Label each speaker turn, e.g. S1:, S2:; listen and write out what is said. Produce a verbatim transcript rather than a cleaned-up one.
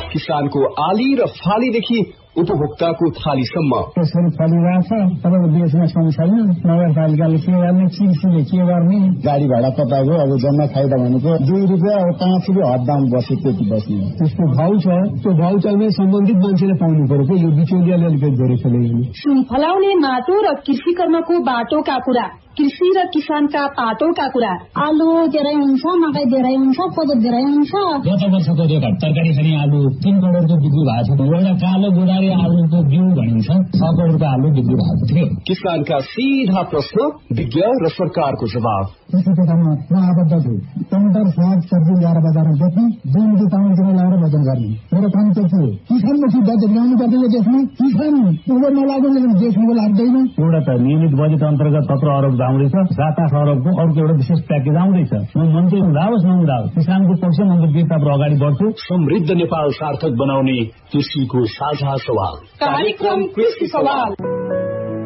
S1: किसानको आली र फालीदेखि उपभोक्ताको थालीसम्म
S2: त्यसरी फलिरहेको छ। तपाईँको देशमा कम छैन। नगरपालिकाले के गर्ने, कृषिले के गर्ने, गाडी भाडा तपाईँको अब जम्मा फाइदा भनेको दुई रुपियाँ अब पाँच रुपियाँ हद दाम बस्यो त्यति बस्ने। त्यसको भाउ छ, त्यो भाउ चाहिँ सम्बन्धित मान्छेले पाउनु पर्यो। यो बिचौलियाले अलिकति धेरै खेल्यो।
S3: सुन फलाउने माटो र कृषि कर्मको बाटोका कुरा, कृषि र किसानका पाटोका कुरा।
S4: आलु धेरै हुन्छ, मकै धेरै हुन्छ, कोदो धेरै हुन्छ।
S2: गत वर्षको रेकर्ड तरकारी खाने आलु तीन करोडको बिक्री भएको छ। एउटा कालो बुढारी आलुको बिउ भनिन्छ छ करोडको आलु बिक्री भएको थियो।
S1: किसानका सीधा प्रश्न, विज्ञ र सरकारको जवाब।
S2: कृषि क्षेत्रमा म आबद्ध छु। टमाटर साग सब्जी ल्याएर बजारमा बेच्ने, दुई रुपियाँ पाउन्ड किलो ल्याएर वजन गर्ने। मेरो काम के थियो? किसानपछि बजेट ल्याउनु पर्दैन देशमा। किसान उयो नलाग्दैन भने देशमा लाग्दैन। एउटा त नियमित बजेट अन्तर्गत सत्र अरब आउँदैछ, सात आठ अरबको अर्को एउटा विशेष प्याकेज आउँदैछ। म मन्त्री हुँदाओस् नहुँदाओस् किसानको पक्षमा म बिर्तापुर अगाडि बढ्छु।
S1: समृद्ध नेपाल सार्थक बनाउने कृषिको साझा सवाल,
S3: कार्यक्रम कृषि सवाल।